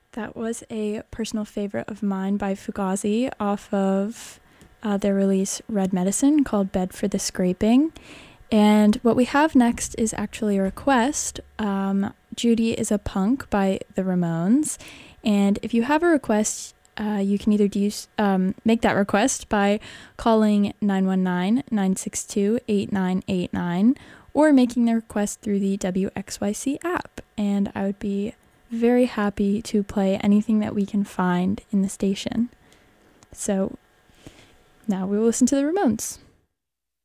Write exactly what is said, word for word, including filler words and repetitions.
That was a personal favorite of mine by Fugazi off of uh, their release Red Medicine called Bed for the Scraping. And what we have next is actually a request. Um, Judy is a Punk by the Ramones. And if you have a request, uh, you can either use, um, make that request by calling nine one nine, nine six two, eight nine eight nine or making the request through the W X Y C app. And I would be very happy to play anything that we can find in the station. So now we will listen to the Ramones.